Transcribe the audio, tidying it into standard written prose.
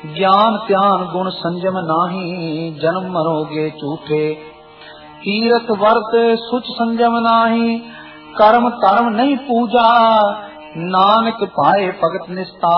ज्ञान त्यान गुण संयम नाही, जन्म मरोगे झूठे। तीरथ वर्त सुच संयम नाही, कर्म धर्म नहीं पूजा, नानक पाए भगत निस्तार।